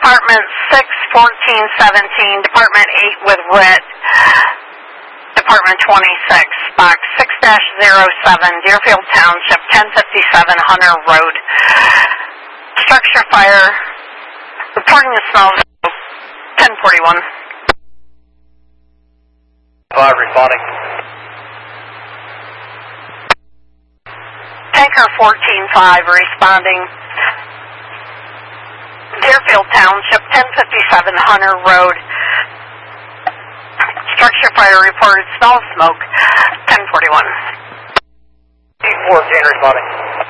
Department 6, 1417, Department 8 with writ, Department 26, Box 6-07, Deerfield Township, 1057 Hunter Road. Structure fire, reporting the smell, 1041. Responding. Tanker 145 responding. Deerfield Township, 1057 Hunter Road. Structure fire reported smell of smoke, 1041. 14 responding.